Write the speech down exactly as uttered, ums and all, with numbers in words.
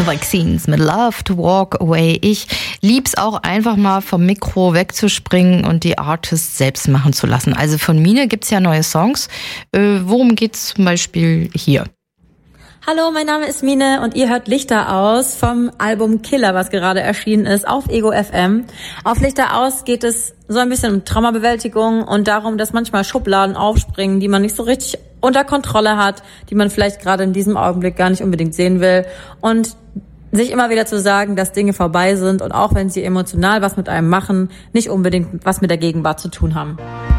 The Vaccines mit Love to Walk Away. Ich lieb's auch einfach mal vom Mikro wegzuspringen und die Artists selbst machen zu lassen. Also von Mine gibt's ja neue Songs. Äh, worum geht's zum Beispiel hier? Hallo, mein Name ist Mine und ihr hört Lichter aus vom Album Killer, was gerade erschienen ist auf Ego F M. Auf Lichter aus geht es so ein bisschen um Traumabewältigung und darum, dass manchmal Schubladen aufspringen, die man nicht so richtig unter Kontrolle hat, die man vielleicht gerade in diesem Augenblick gar nicht unbedingt sehen will, und sich immer wieder zu sagen, dass Dinge vorbei sind und auch wenn sie emotional was mit einem machen, nicht unbedingt was mit der Gegenwart zu tun haben.